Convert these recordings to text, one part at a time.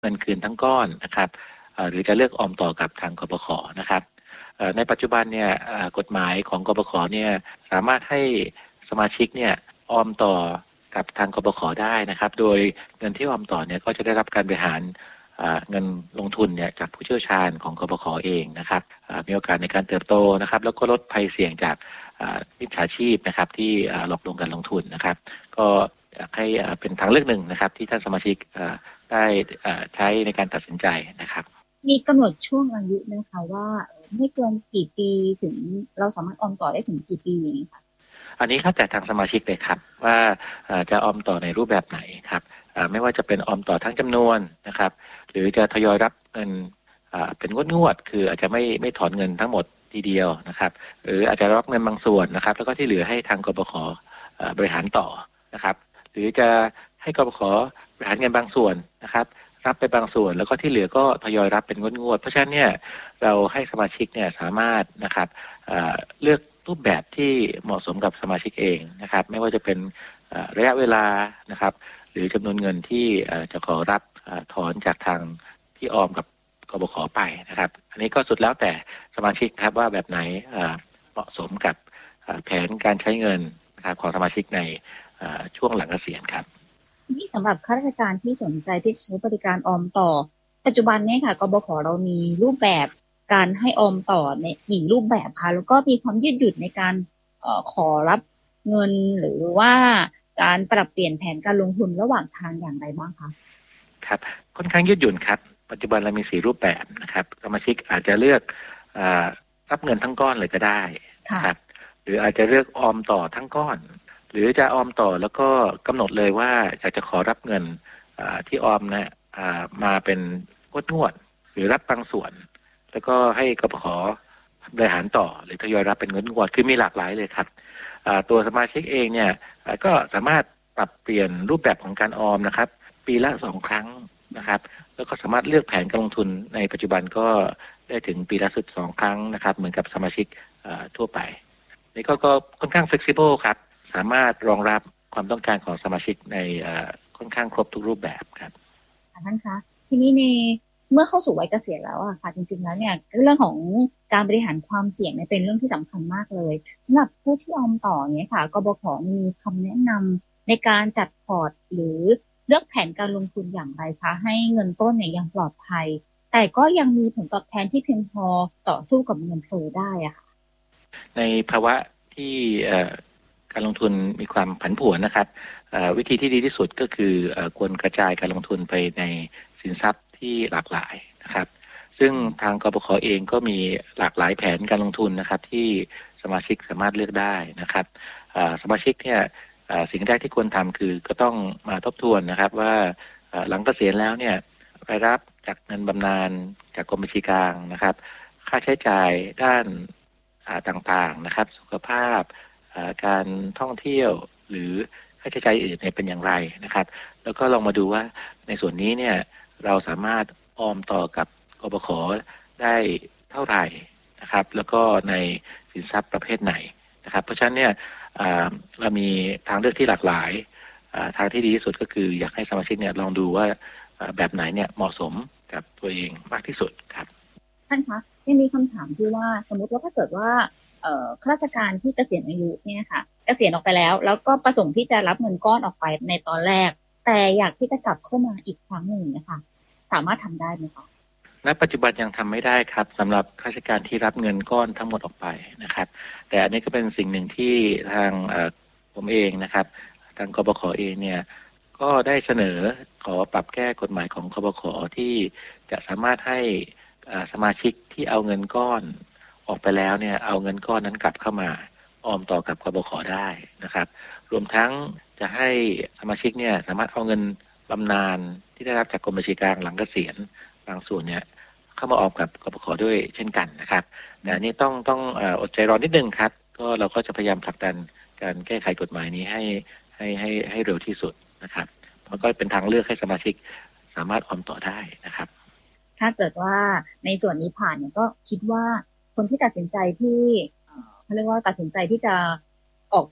เงินคืนทั้งก้อนนะครับหรือจะเลือกออมต่อกับทางกบข.นะครับในปัจจุบันเนี่ยกฎหมายของกบข.เนี่ยสามารถให้สมาชิกเนี่ยออมต่อกับทางกบข.ได้นะครับโดยเงินที่ออมต่อเนี่ยก็จะได้รับการบริหารเงินลงทุนเนี่ยจากผู้เชี่ยวชาญของกบข.เองนะครับมีโอกาสในการเติบโตนะครับแล้วก็ลดภัยเสี่ยงจากมิจฉาชีพนะครับที่หลอกลวงการลงทุนนะครับก็อยากให้เป็นทางเลือกหนึ่งนะครับที่ท่านสมาชิกได้ใช้ในการตัดสินใจนะครับมีกำหนดช่วงอายุไหมคะว่าไม่เกินกี่ปีถึงเราสามารถออมต่อได้ถึงกี่ปีอย่างนี้ค่ะอันนี้ครับแต่ทางสมาชิกเลยครับว่าจะออมต่อในรูปแบบไหนครับไม่ว่าจะเป็นออมต่อทั้งจำนวนนะครับหรือจะทยอยรับเงินเป็นงวดคืออาจจะไม่ถอนเงินทั้งหมดทีเดียวนะครับหรืออาจจะรับเงินบางส่วนนะครับแล้วก็ที่เหลือให้ทางกบข.บริหารต่อนะครับหรือจะให้กบข.บริหารเงินบางส่วนนะครับรับไปบางส่วนแล้วก็ที่เหลือก็ทยอยรับเป็นงวดเพราะฉะนั้นเนี่ยเราให้สมาชิกเนี่ยสามารถนะครับเลือกรูปแบบที่เหมาะสมกับสมาชิกเองนะครับไม่ว่าจะเป็นระยะเวลานะครับหรือจำนวนเงินที่จะขอรับถอนจากทางที่ออมกับกบข.ไปนะครับอันนี้ก็สุดแล้วแต่สมาชิกครับว่าแบบไหนเหมาะสมกับแผนการใช้เงินนะครับของสมาชิกในช่วงหลังเกษียณครับนี่สำหรับข้าราชการที่สนใจที่ใช้บริการออมต่อปัจจุบันนี้ค่ะกบข.เรามีรูปแบบการให้ออมต่อในกี่รูปแบบคะแล้วก็มีความยืดหยุ่นในการขอรับเงินหรือว่าการปรับเปลี่ยนแผนการลงทุนระหว่างทางอย่างไรบ้างคะครับค่อนข้างยืดหยุ่นครับปัจจุบันเรามี4รูปแบบนะครับสมาชิกอาจจะเลือกรับเงินทั้งก้อนเลยก็ได้ครับหรืออาจจะเลือกออมต่อทั้งก้อนหรือจะออมต่อแล้วก็กำหนดเลยว่าอยากจะขอรับเงินที่ออมนะมาเป็นงวดหรือรับบางส่วนแล้วก็ให้กบข.บริหารต่อหรือทยอยรับเป็นงวดคือมีหลากหลายเลยครับตัวสมาชิกเองเนี่ยก็สามารถปรับเปลี่ยนรูปแบบของการออมนะครับปีละ2 ครั้งนะครับแล้วก็สามารถเลือกแผนการลงทุนในปัจจุบันก็ได้ถึงปีละ12 ครั้งนะครับเหมือนกับสมาชิกทั่วไปนี่ก็ค่อนข้าง flexible ครับสามารถรองรับความต้องการของสมาชิกในค่อนข้างครบทุกรูปแบบครับท่านคะทีนี้ในเมื่อเข้าสู่วัยเกษียณแล้วอะค่ะจริงๆแล้วเนี่ยเรื่องของการบริหารความเสี่ยงเนี่ยเป็นเรื่องที่สำคัญมากเลยสำหรับผู้ที่ออมต่อเนี่ยค่ะกบข.มีคำแนะนำในการจัดพอร์ตหรือเลือกแผนการลงทุนอย่างไรคะให้เงินต้นเนี่ยยังปลอดภัยแต่ก็ยังมีผลตอบแทนที่เพียงพอต่อสู้กับเงินเฟ้อได้อะค่ะในภาวะที่การลงทุนมีความผันผวนนะครับวิธีที่ดีที่สุดก็คือควรกระจายการลงทุนไปในสินทรัพย์ที่หลากหลายนะครับซึ่งทางกบข.เองก็มีหลากหลายแผนการลงทุนนะครับที่สมาชิกสามารถเลือกได้นะครับสมาชิกเนี่ยสิ่งแรกที่ควรทำคือก็ต้องมาทบทวนนะครับว่าหลังเกษียณแล้วเนี่ยรายรับจากเงินบำนาญจากกรมบัญชีกลางนะครับค่าใช้จ่ายด้านต่างๆนะครับสุขภาพการท่องเที่ยวหรือค่าใช้จ่ายอื่นเนี่ยเป็นอย่างไรนะครับแล้วก็ลองมาดูว่าในส่วนนี้เนี่ยเราสามารถออมต่อกับกบข.ได้เท่าไหร่นะครับแล้วก็ในสินทรัพย์ประเภทไหนนะครับเพราะฉะนั้นเนี่ยเรามีทางเลือกที่หลากหลายทางที่ดีที่สุดก็คืออยากให้สมาชิกเนี่ยลองดูว่าแบบไหนเนี่ยเหมาะสมกับตัวเองมากที่สุดครับท่านคะยังมีคำถามที่ว่าสมมติว่าถ้าเกิดว่าข้าราชการที่เกษียณอายุเนี่ยค่ะเกษียณออกไปแล้วก็ประสงค์ที่จะรับเงินก้อนออกไปในตอนแรกแต่อยากที่จะกลับเข้ามาอีกครั้งหนึ่งนะคะสามารถทำได้ไหมคะณปัจจุบันยังทำไม่ได้ครับสำหรับข้าราชการที่รับเงินก้อนทั้งหมดออกไปนะครับแต่อันนี้ก็เป็นสิ่งหนึ่งที่ทางผมเองนะครับทางกบข.เองเนี่ยก็ได้เสนอขอปรับแก้กฎหมายของกบข.ที่จะสามารถให้สมาชิกที่เอาเงินก้อนออกไปแล้วเนี่ยเอาเงินก้อนนั้นกลับเข้ามาออมต่อกับกบข.ได้นะครับรวมทั้งจะให้สมาชิกเนี่ยสามารถเอาเงินบำนาญที่ได้รับจากกรมบัญชีกลางหลังเกษียณบางส่วนเนี่ยเข้ามาออมกับกบข.ด้วยเช่นกันนะครับแต่นี่ต้องอดใจรอนิดนึงครับก็เราก็จะพยายามผลักดันการแก้ไขกฎหมายนี้ให้เร็วที่สุดนะครับมันก็เป็นทางเลือกให้สมาชิกสามารถออมต่อได้นะครับถ้าเกิดว่าในส่วนนี้ผ่านเนี่ยก็คิดว่าคนที่ตัดสินใจที่เขาเรียกว่าตัดสินใจที่จะออกจาก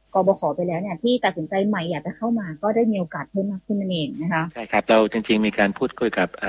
กบขไปแล้วเนี่ยที่ตัดสินใจใหม่อยากจะเข้ามาก็ได้มีโอกาสเพิ่มมากขึ้นนั่นเองนะคะใช่ครับเราจริงๆมีการพูดคุยกับ